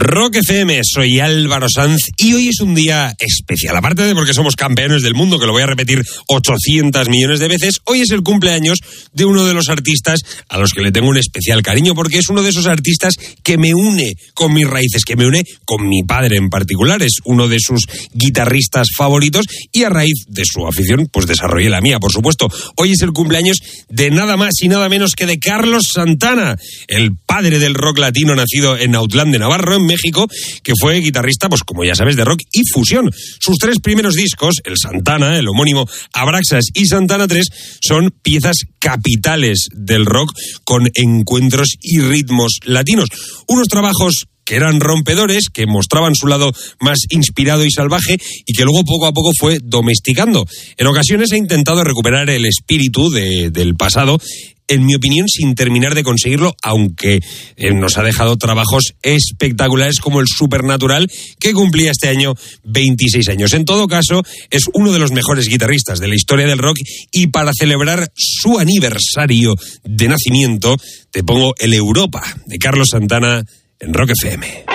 Rock FM, soy Álvaro Sanz y hoy es un día especial. Aparte de porque somos campeones del mundo, que lo voy a repetir 800 millones de veces, hoy es el cumpleaños de uno de los artistas a los que le tengo un especial cariño, porque es uno de esos artistas que me une con mis raíces, que me une con mi padre en particular. Es uno de sus guitarristas favoritos y a raíz de su afición, pues desarrollé la mía, por supuesto. Hoy es el cumpleaños de nada más y nada menos que de Carlos Santana, el padre del rock latino, nacido en Autlán de Navarro, en México, que fue guitarrista, pues como ya sabes, de rock y fusión. Sus 3 primeros discos, el Santana, el homónimo Abraxas y Santana 3, son piezas capitales del rock con encuentros y ritmos latinos. Unos trabajos que eran rompedores, que mostraban su lado más inspirado y salvaje y que luego poco a poco fue domesticando. En ocasiones ha intentado recuperar el espíritu del pasado, en mi opinión, sin terminar de conseguirlo, aunque nos ha dejado trabajos espectaculares como el Supernatural, que cumplía este año 26 años. En todo caso, es uno de los mejores guitarristas de la historia del rock y para celebrar su aniversario de nacimiento, te pongo el Europa de Carlos Santana en Rock FM.